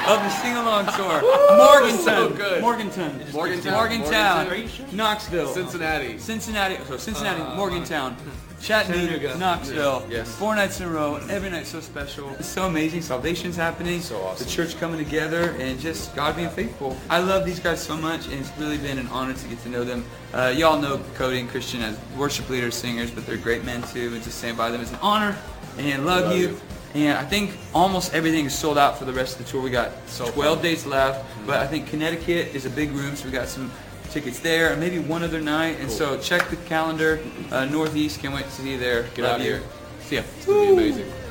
of the sing-along tour. Morgantown. So good. Morgantown. Are you sure? Knoxville. Cincinnati. Morgantown. Chattanooga, Knoxville. Yes. 4 nights in a row. Every night so special. It's so amazing. Salvation's happening. So awesome. The church coming together and just God being faithful. I love these guys so much, and it's really been an honor to get to know them. Y'all know Cody and Christian as worship leaders, singers, but they're great men too, and just saying by them is an honor. And love you. And I think almost everything is sold out for the rest of the tour. We got 12 dates left, but I think Connecticut is a big room, so we got some tickets there, and maybe one other night. And so check the calendar. Northeast, can't wait to see you there. Get out you. here. See ya. It's going to be amazing.